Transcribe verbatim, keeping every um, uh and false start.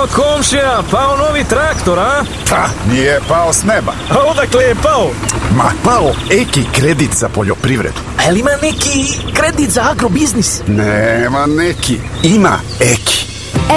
Jo, komšija, pao novi traktor, a? Pa, nije pao s neba. A odakle je pao? Ma, pao Eki kredit za poljoprivredu. A li ima neki kredit za agrobiznis? Nema neki, ima Eki.